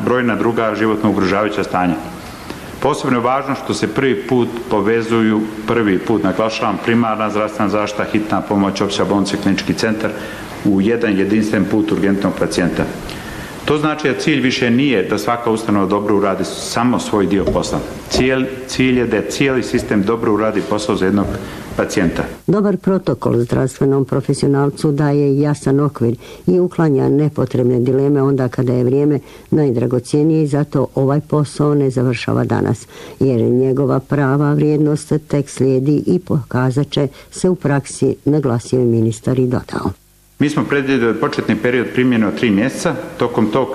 brojna druga životno ugrožavajuća stanja. Posebno je važno što se prvi put naglašavam, primarna zdravstvena zaštita, hitna pomoć, opća bolnica i klinički centar u jedan jedinstven put urgentnog pacijenta. To znači da cilj više nije da svaka ustanova dobro uradi samo svoj dio posla. Cilj je da cijeli sistem dobro uradi posao za jednog pacijenta. Dobar protokol zdravstvenom profesionalcu daje jasan okvir i uklanja nepotrebne dileme onda kada je vrijeme najdragocjenije i zato ovaj posao ne završava danas, jer njegova prava vrijednost tek slijedi i pokazat će se u praksi, naglasio je ministar i dodao. Mi smo predvidjeli početni period primjene od 3 mjeseca. Tokom tog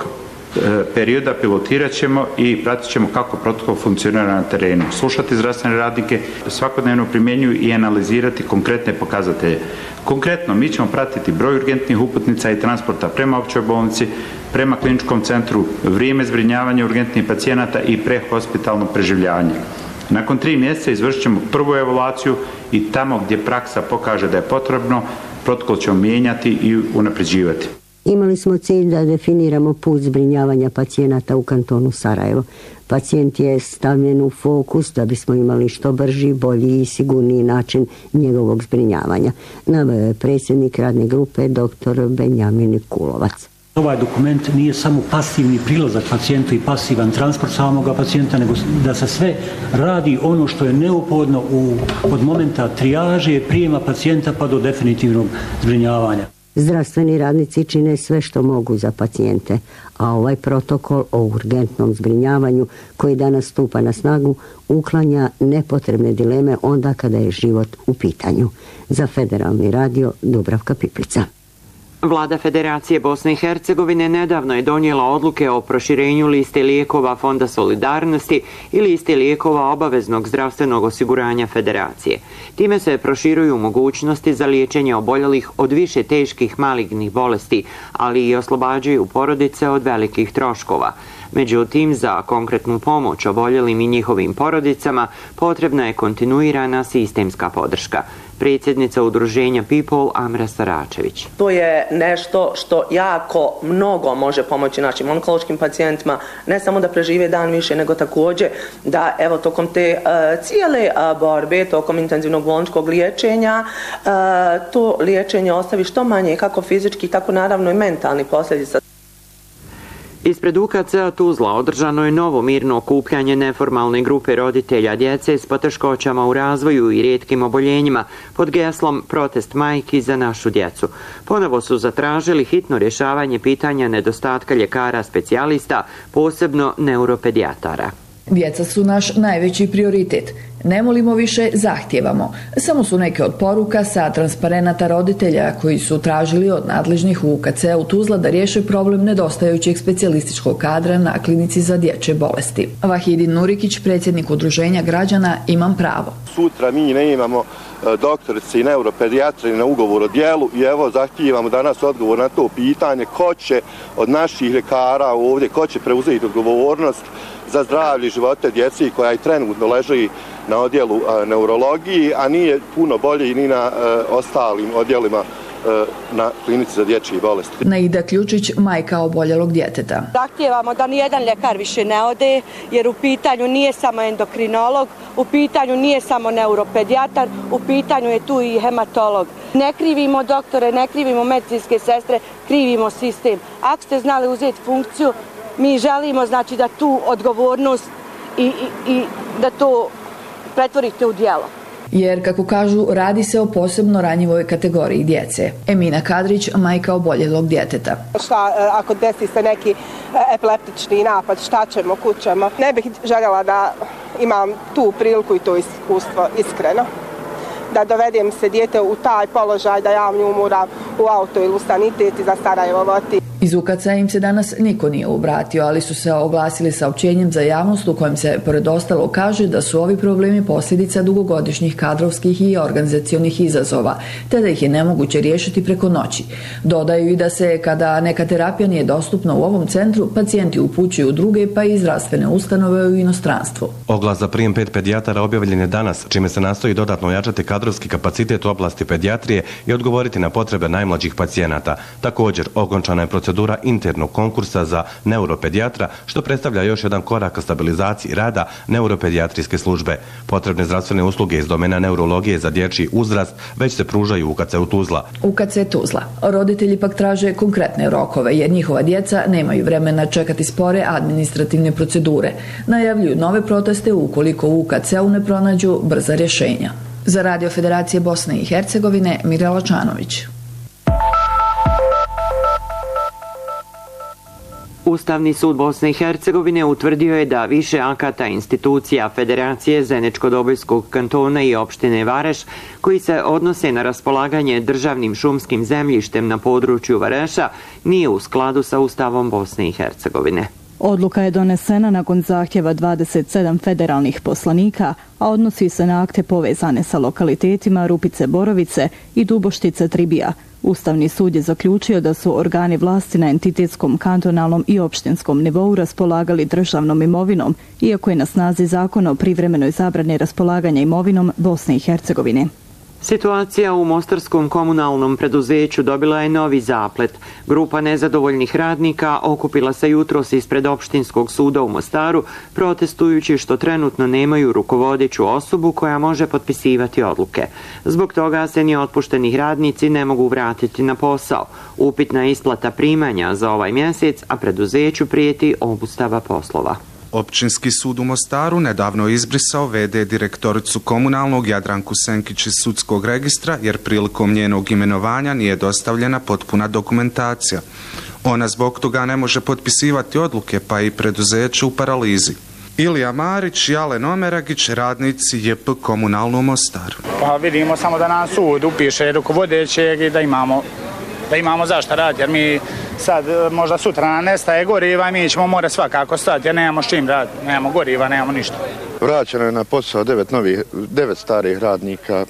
perioda pilotirat ćemo i pratit ćemo kako protokol funkcionira na terenu. Slušati zdravstvene radnike, svakodnevno primjenjuju i analizirati konkretne pokazatelje. Konkretno, mi ćemo pratiti broj urgentnih uputnica i transporta prema općoj bolnici, prema kliničkom centru, vrijeme zbrinjavanja urgentnih pacijenata i prehospitalno preživljavanje. Nakon 3 mjeseca izvršit ćemo prvu evaluaciju i tamo gdje praksa pokaže da je potrebno, protokol ćemo mijenjati i unapređivati. Imali smo cilj da definiramo put zbrinjavanja pacijenata u kantonu Sarajevo. Pacijent je stavljen u fokus da bismo imali što brži, bolji i sigurniji način njegovog zbrinjavanja, naveo je predsjednik radne grupe dr. Benjamin Kulovac. Ovaj dokument nije samo pasivni prilazak pacijentu i pasivan transport samoga pacijenta, nego da se sve radi ono što je neophodno od momenta trijaže, prijema pacijenta pa do definitivnog zbrinjavanja. Zdravstveni radnici čine sve što mogu za pacijente, a ovaj protokol o urgentnom zbrinjavanju koji danas stupa na snagu uklanja nepotrebne dileme onda kada je život u pitanju. Za Federalni radio Dubravka Piplica. Vlada Federacije Bosne i Hercegovine nedavno je donijela odluke o proširenju liste lijekova Fonda solidarnosti i liste lijekova obaveznog zdravstvenog osiguranja Federacije. Time se proširuju mogućnosti za liječenje oboljelih od više teških malignih bolesti, ali i oslobađaju porodice od velikih troškova. Međutim, za konkretnu pomoć oboljelim i njihovim porodicama potrebna je kontinuirana sistemska podrška. Predsjednica udruženja People Amra Saračević. To je nešto što jako mnogo može pomoći našim onkološkim pacijentima, ne samo da prežive dan više, nego također da evo tokom te cijele borbe, tokom intenzivnog bolničkog liječenja, to liječenje ostavi što manje kako fizički, tako naravno i mentalni posljedica. Ispred UKC-a Tuzla održano je novo mirno okupljanje neformalne grupe roditelja djece s poteškoćama u razvoju i rijetkim oboljenjima pod geslom Protest majki za našu djecu. Ponovo su zatražili hitno rješavanje pitanja nedostatka ljekara specijalista, posebno neuropedijatara. Djeca su naš najveći prioritet. Ne molimo više, zahtijevamo. Samo su neke od poruka sa transparenata roditelja koji su tražili od nadležnih u UKC-u Tuzla da riješe problem nedostajućeg specijalističkog kadra na klinici za dječje bolesti. Vahidin Nurikić, predsjednik udruženja građana Imam pravo. Sutra mi ne imamo doktorice i neuropedijatre na ugovor o djelu i evo zahtijevamo danas odgovor na to pitanje ko će od naših ljekara ovdje, ko će preuzeti odgovornost za zdravlje i živote djeci koja i trenutno leži na odjelu neurologiji, a nije puno bolje ni na ostalim odjelima na klinici za dječje bolesti. Naida Ključić, majka oboljelog djeteta. Zahtijevamo da nijedan ljekar više ne ode, jer u pitanju nije samo endokrinolog, u pitanju nije samo neuropedijatar, u pitanju je tu i hematolog. Ne krivimo doktore, ne krivimo medicinske sestre, krivimo sistem. Ako ste znali uzeti funkciju, mi želimo znači da tu odgovornost i da to pretvorite u djelo. Jer, kako kažu, radi se o posebno ranjivoj kategoriji djece. Emina Kadrić, majka oboljelog djeteta. Šta ako desi se neki epileptični napad, šta ćemo, kućemo? Ne bih željela da imam tu priliku i to iskustvo, iskreno. Da dovedem se dijete u taj položaj da ja nju moram u auto ili u sanitet i za Sarajevo voti. Iz UKC-a im se danas niko nije obratio, ali su se oglasili saopćenjem za javnost u kojem se, pored ostalo, kaže da su ovi problemi posljedica dugogodišnjih kadrovskih i organizacionih izazova, te da ih je nemoguće riješiti preko noći. Dodaju i da se, kada neka terapija nije dostupna u ovom centru, pacijenti upućuju druge pa i zdravstvene ustanove u inostranstvu. Oglas za prijem 5 pedijatara objavljen je danas, čime se nastoji dodatno ojačati kadrovski kapacitet u oblasti pedijatrije i odgovoriti na potrebe najmlađih pacijenata. Također, okončana je procedura procedura internog konkursa za neuropedijatra, što predstavlja još jedan korak ka stabilizaciji rada neuropedijatrijske službe. Potrebne zdravstvene usluge iz domena neurologije za dječji uzrast već se pružaju u UKC Tuzla. UKC Tuzla. Roditelji pak traže konkretne rokove jer njihova djeca nemaju vremena čekati spore administrativne procedure. Najavljuju nove proteste ukoliko u UKC-u ne pronađu brza rješenja. Za Radio Federacije Bosne i Hercegovine, Mirela Čanović. Ustavni sud Bosne i Hercegovine utvrdio je da više akata institucija Federacije Zeničko-Dobojskog kantona i opštine Vareš, koji se odnose na raspolaganje državnim šumskim zemljištem na području Vareša, nije u skladu sa Ustavom Bosne i Hercegovine. Odluka je donesena nakon zahtjeva 27 federalnih poslanika, a odnosi se na akte povezane sa lokalitetima Rupice Borovice i Duboštice Tribija. Ustavni sud je zaključio da su organi vlasti na entitetskom, kantonalnom i opštinskom nivou raspolagali državnom imovinom, iako je na snazi zakon o privremenoj zabrani raspolaganja imovinom Bosne i Hercegovine. Situacija u mostarskom komunalnom preduzeću dobila je novi zaplet. Grupa nezadovoljnih radnika okupila se jutros ispred opštinskog suda u Mostaru, protestujući što trenutno nemaju rukovodeću osobu koja može potpisivati odluke. Zbog toga se ni otpušteni radnici ne mogu vratiti na posao. Upitna isplata primanja za ovaj mjesec, a preduzeću prijeti obustava poslova. Općinski sud u Mostaru nedavno je izbrisao v.d. direktoricu komunalnog Jadranku Senkić iz sudskog registra jer prilikom njenog imenovanja nije dostavljena potpuna dokumentacija. Ona zbog toga ne može potpisivati odluke pa i preduzeće u paralizi. Ilija Marić i Alen Omeragić, radnici JP Komunalno Mostaru. Pa vidimo samo da nam sud upiše rukovodećeg i da imamo zašto raditi, jer mi sad možda sutra nam nestaje goriva i mi ćemo morati svakako stati jer nemamo s čim raditi, nemamo goriva, nemamo ništa. Vraćeno je na posao 9 starih radnika,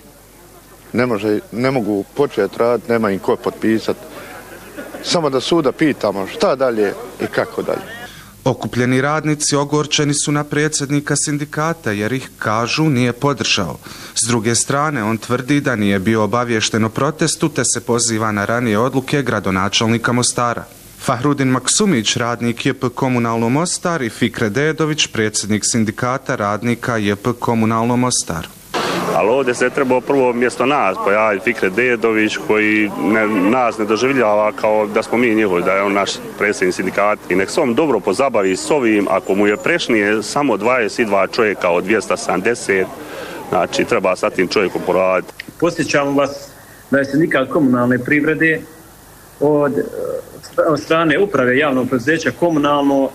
ne mogu početi raditi, nema im ko potpisati. Samo da suda pitamo šta dalje i kako dalje. Okupljeni radnici ogorčeni su na predsjednika sindikata jer ih, kažu, nije podržao. S druge strane, on tvrdi da nije bio obaviješten o protestu te se poziva na ranije odluke gradonačelnika Mostara. Fahrudin Maksumić, radnik JP Komunalno Mostar, i Fikre Dedović, predsjednik sindikata radnika JP Komunalno Mostar. Ali ovdje se trebao prvo mjesto nas pojaviti Fikre Dedović koji nas ne doživljava kao da smo mi njihovi, da je on naš predsjednik sindikata. I nek se on dobro pozabavi s ovim, ako mu je prešnije samo 22 čovjeka od 270, znači treba sa tim čovjekom poraditi. Posjećam vas da je sindikat komunalne privrede od strane uprave javnog preduzeća komunalno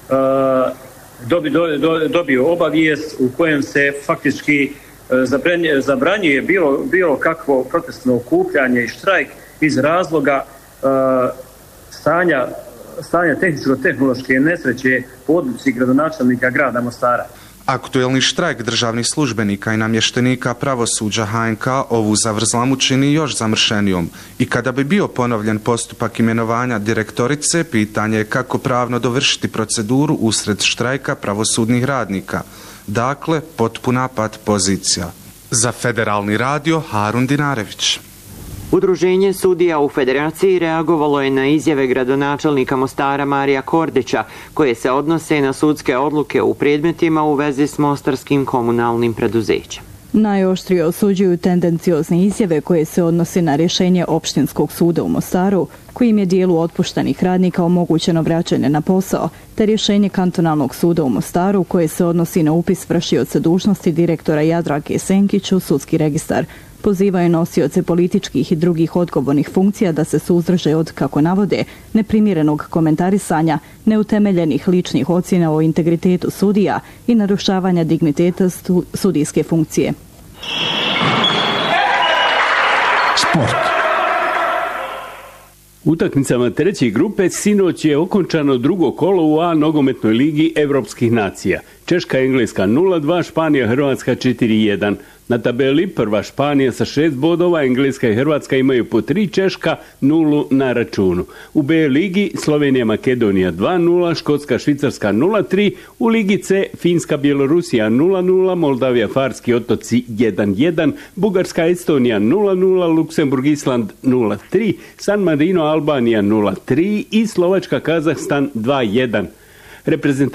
dobio obavijest u kojem se faktički zabranjuje bilo kakvo protestno okupljanje i štrajk iz razloga stanja tehničko-tehnološke nesreće po odluci gradonačelnika grada Mostara. Aktuelni štrajk državnih službenika i namještenika pravosuđa HNK ovu zavrzlamu čini još zamršenijom i kada bi bio ponovljen postupak imenovanja direktorice, pitanje je kako pravno dovršiti proceduru usred štrajka pravosudnih radnika. Dakle, potpuna pat pozicija. Za Federalni radio, Harun Dinarević. Udruženje sudija u Federaciji reagovalo je na izjave gradonačelnika Mostara Marija Kordića, koje se odnose na sudske odluke u predmetima u vezi s mostarskim komunalnim preduzećem. Najoštrije osuđuju tendenciozne izjave koje se odnose na rješenje opštinskog suda u Mostaru, kojim je dijelu otpuštenih radnika omogućeno vraćanje na posao, te rješenje kantonalnog suda u Mostaru koje se odnosi na upis vršioca dužnosti direktora Jadranke Senkić u sudski registar. Pozivaju nosioce političkih i drugih odgovornih funkcija da se suzdrže od, kako navode, neprimjerenog komentarisanja, neutemeljenih ličnih ocjena o integritetu sudija i narušavanja digniteta sudijske funkcije. Sport. Utakmicama treće grupe sinoć je okončano drugo kolo u A nogometnoj ligi Evropskih nacija. Češka, Engleska 0-2, Španija, Hrvatska 4-1. Na tabeli prva Španija sa 6 bodova, Engleska i Hrvatska imaju po 3, Češka 0 na računu. U B ligi Slovenija Makedonija 2-0, Škotska Švicarska 0-3, u ligi C Finska Bjelorusija 0-0, Moldavija Farski otoci 1-1, Bugarska Estonija 0-0, Luksemburg Island 0-3, San Marino Albanija 0-3 i Slovačka Kazahstan 2-1.